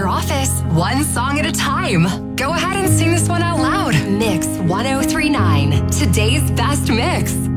your office, one song at a time. Go ahead and sing this one out loud. Mix 1039, today's best mix.